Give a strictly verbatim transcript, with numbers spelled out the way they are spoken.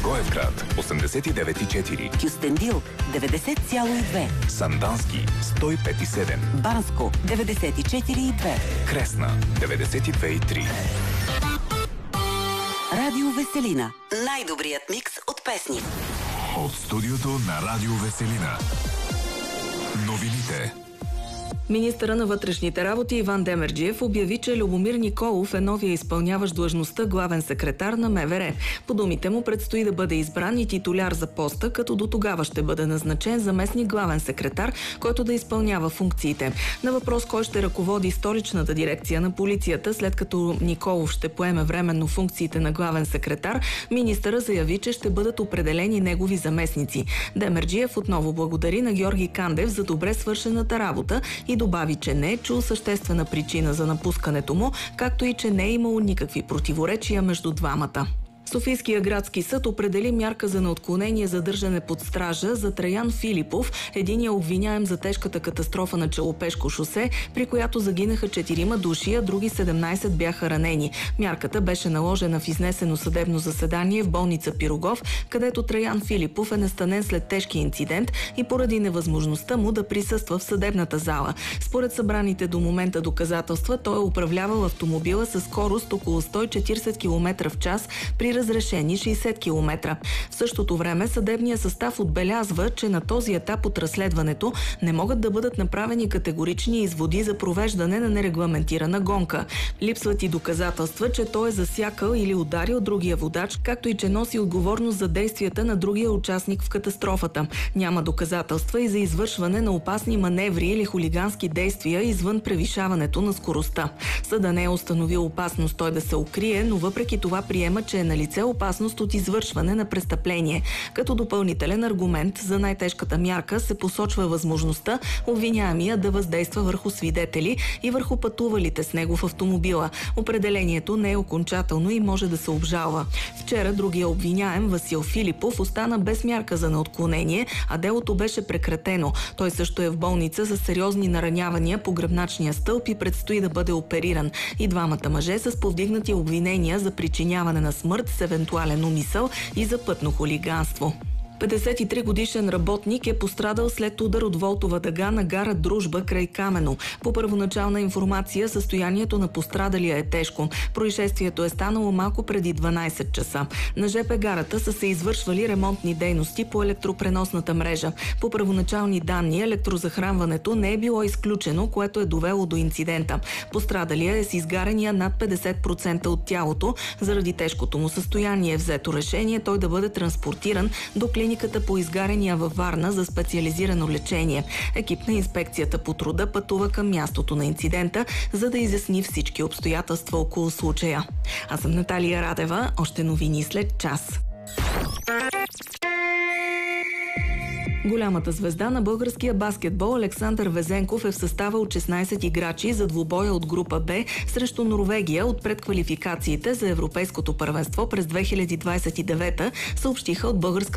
Благоевград осемдесет и девет и четири, Кюстендил деветдесет цяло и две, Сандански сто и пет и седем, Банско деветдесет и четири и две, Кресна деветдесет и две и три. Радио Веселина. Най-добрият микс от песни. От студиото на Радио Веселина. Новините. Министъра на вътрешните работи Иван Демерджиев обяви, че Любомир Николов е новия изпълняващ длъжността главен секретар на МВР. По думите му предстои да бъде избран и титуляр за поста, като до тогава ще бъде назначен заместник главен секретар, който да изпълнява функциите. На въпрос кой ще ръководи столичната дирекция на полицията, след като Николов ще поеме временно функциите на главен секретар, министъра заяви, че ще бъдат определени негови заместници. Демерджиев отново благодари на Георги Кандев за добре свършената работа и добави, че не е чул съществена причина за напускането му, както и че не е имало никакви противоречия между двамата. Софийския градски съд определи мярка за неотклонение задържане под стража за Траян Филипов, единия обвиняем за тежката катастрофа на Челопешко шосе, при която загинаха четирима души, а други седемнайсет бяха ранени. Мярката беше наложена в изнесено съдебно заседание в болница Пирогов, където Траян Филипов е настанен след тежки инцидент и поради невъзможността му да присъства в съдебната зала. Според събраните до момента доказателства, той е управлявал автомобила със скорост около сто и четирийсет километра в час при разрешени шейсет километра. В същото време съдебният състав отбелязва, че на този етап от разследването не могат да бъдат направени категорични изводи за провеждане на нерегламентирана гонка. Липсват и доказателства, че той е засякал или ударил другия водач, както и че носи отговорност за действията на другия участник в катастрофата. Няма доказателства и за извършване на опасни маневри или хулигански действия извън превишаването на скоростта. Съда не е установил опасност той да се укрие, но въпреки това приема, че е налице опасност от извършване на престъпление. Като допълнителен аргумент за най-тежката мярка се посочва възможността обвиняемия да въздейства върху свидетели и върху пътувалите с него в автомобила. Определението не е окончателно и може да се обжалва. Вчера другия обвиняем Васил Филипов остана без мярка за неотклонение, а делото беше прекратено. Той също е в болница за сериозни наранявания по гръбначния стълб и предстои да бъде опериран. И двамата мъже са с повдигнати обвинения за причиняване на смърт с евентуален умисъл и за пътно хулиганство. петдесет и три годишен работник е пострадал след удар от волтова дъга на гара Дружба край Камено. По първоначална информация, състоянието на пострадалия е тежко. Происшествието е станало малко преди дванайсет часа. На жп гарата са се извършвали ремонтни дейности по електропреносната мрежа. По първоначални данни, електрозахранването не е било изключено, което е довело до инцидента. Пострадалия е с изгарения над петдесет процента от тялото. Заради тежкото му състояние е взето решение той да бъде транспортиран до клиниката по изгарения във Варна за специализирано лечение. Екип на инспекцията по труда пътува към мястото на инцидента, за да изясни всички обстоятелства около случая. Аз съм Наталия Радева. Още новини след час. Голямата звезда на българския баскетбол Александър Везенков е в състава от шестнайсет играчи за двубоя от група Б срещу Норвегия от предквалификациите за Европейското първенство през две хиляди двайсет и девета, съобщиха от българска